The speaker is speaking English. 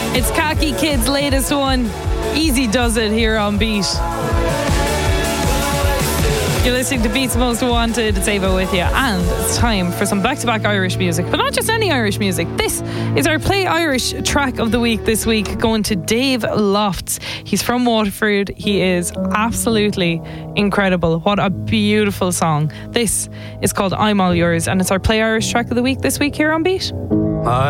It's Khaki Kid's latest one. Easy does it here on Beat. You're listening to Beat's Most Wanted. It's Ava with you, and it's time for some back-to-back Irish music, but not just any Irish music. This is our Play Irish track of the week this week, going to Dave Lofts. He's from Waterford. He is absolutely incredible. What a beautiful song. This is called I'm All Yours, and it's our Play Irish track of the week this week here on Beat.